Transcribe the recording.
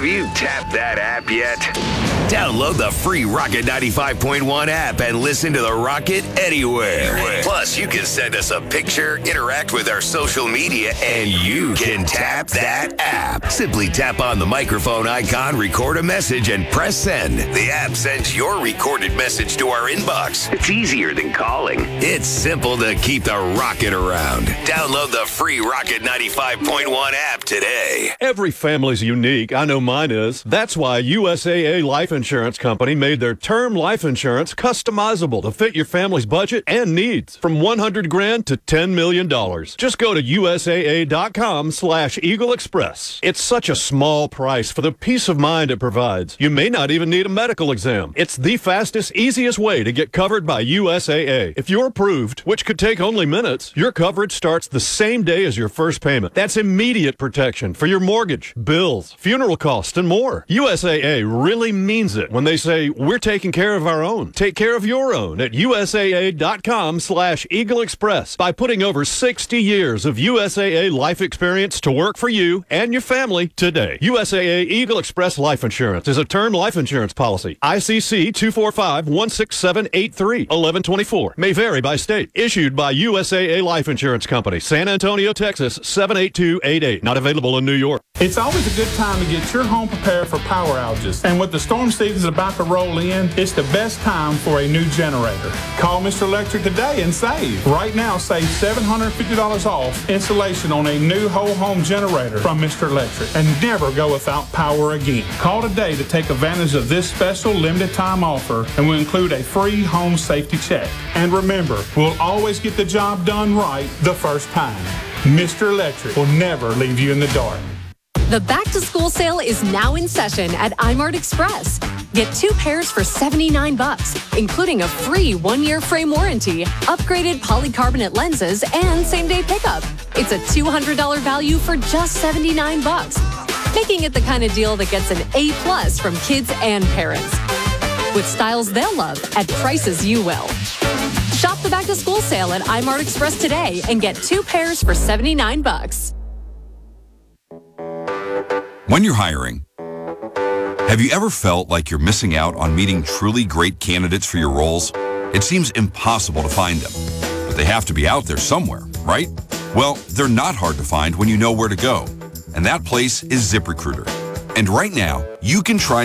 Have you tapped that app yet? Download the free Rocket 95.1 app and listen to the Rocket anywhere. Plus, you can send us a picture, interact with our social media, and you can tap that app. Simply tap on the microphone icon, record a message, and press send. The app sends your recorded message to our inbox. It's easier than calling. It's simple to keep the rocket around. Download the free Rocket 95.1 app today. Every family's unique. I know mine is. That's why USAA Life Insurance Company made their term life insurance customizable to fit your family's budget and needs. From $100 grand to $10 million. Just go to USAA.com/Eagle Express. It's such a small price for the peace of mind it provides. You may not even need a medical exam. It's the fastest, easiest way to get covered by USAA. If you're approved, which could take only minutes, your coverage starts the same day as your first payment. That's immediate protection for your mortgage, bills, funeral costs, and more. USAA really means it when they say, we're taking care of our own. Take care of your own at USAA.com/Eagle Express by putting over 60 years of USAA life experience to work for you and your family today. USAA Eagle Express Life Insurance is a term life insurance policy. ICC 245-16783, 1124. May vary by state. Issued by USAA Life Insurance Company, San Antonio, Texas, 78288. Not available in New York. It's always a good time to get your home prepared for power outages. And with the storm season about to roll in, it's the best time for a new generator. Call Mr. Electric today and save. Right now, save $750 off installation on a new whole home generator from Mr. Electric. And never go without power again. Call today to take advantage of this special limited time offer, and we'll include a free home safety check. And remember, we'll always get the job done right the first time. Mr. Electric will never leave you in the dark. The back-to-school sale is now in session at iMart Express. Get 2 pairs for $79, including a free 1-year frame warranty, upgraded polycarbonate lenses, and same-day pickup. It's a $200 value for just $79, making it the kind of deal that gets an A+ from kids and parents. With styles they'll love at prices you will. Shop the back-to-school sale at iMart Express today and get 2 pairs for $79. When you're hiring, have you ever felt like you're missing out on meeting truly great candidates for your roles? It seems impossible to find them, but they have to be out there somewhere, right? Well, they're not hard to find when you know where to go, and that place is ZipRecruiter. And right now, you can try